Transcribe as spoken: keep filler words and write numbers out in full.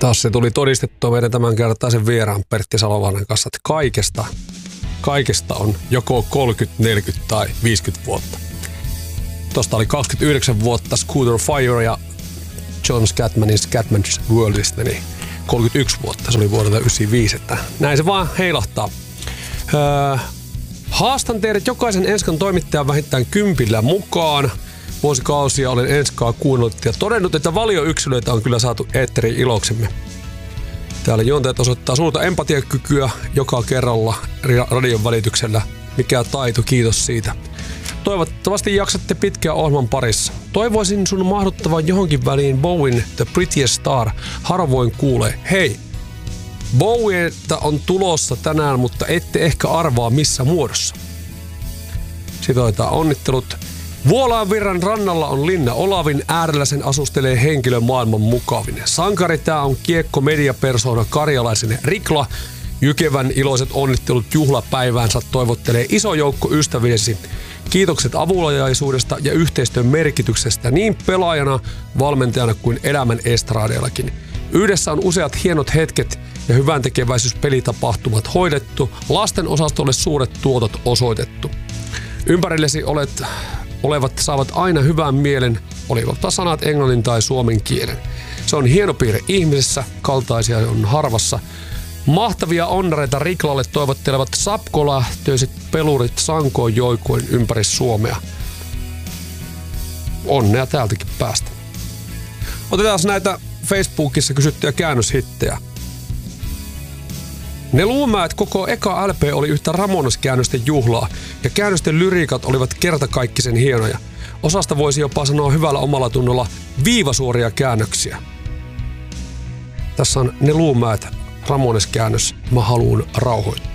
Taas se tuli todistettua meidän tämänkertaisen vieraan Pertti Salolainen kanssa, että kaikesta, kaikesta on joko kolmekymmentä, neljäkymmentä tai viisikymmentä vuotta. Tuosta oli kaksikymmentäyhdeksän vuotta Scooter Fire ja John Scatmanin Scatman's Worldista, niin kolmekymmentäyksi vuotta. Se oli vuodelta yhdeksänkymmentäviisi, että näin se vaan heilahtaa. Öö, haastan teidät jokaisen Enskan toimittajan vähintään kympillä mukaan. Vuosikausia olen Enskaa kuunnellut ja todennut, että valioyksilöitä on kyllä saatu eetteriin iloksemme. Täällä juontajat osoittaa suurta empatiakykyä joka kerralla radion välityksellä. Mikä taito, kiitos siitä. Toivottavasti jaksatte pitkään ohjelman parissa. Toivoisin sun mahduttavan johonkin väliin Bowen The Prettiest Star. Harvoin kuulee. Hei! Bowieta on tulossa tänään, mutta ette ehkä arvaa missä muodossa. Sitoitaan onnittelut. Vuolaan virran rannalla on Linna Olavin, äärellä sen asustelee henkilö maailman mukavin. Sankari tää on kiekko mediapersona karjalaisen Rikla. Jykevän iloiset onnittelut juhlapäiväänsä toivottelee iso joukko ystäviesi. Kiitokset avuliaisuudesta ja yhteistyön merkityksestä niin pelaajana, valmentajana kuin elämän estraadeellakin. Yhdessä on useat hienot hetket ja hyvän tekeväisyyspelitapahtumat hoidettu, lasten osastolle suuret tuotot osoitettu. Ympärillesi olet, olevat saavat aina hyvän mielen, olivatpa sanat englannin tai suomen kielen. Se on hieno piirre ihmisessä, kaltaisia on harvassa. Mahtavia onnareita Riklalle toivottelevat sapkolähtöiset pelurit sankoin joikoin ympäri Suomea. Onnea täältäkin päästä. Otetaan näitä Facebookissa kysyttyjä käännöshittejä. Ne Luumäet koko eka L P oli yhtä Ramones-käännösten juhlaa ja käännösten lyriikat olivat kertakaikkisen hienoja. Osasta voisi jopa sanoa hyvällä omalla tunnolla viivasuoria käännöksiä. Tässä on Ne Luumäet, Ramones-käännös, Mä haluun rauhoittaa.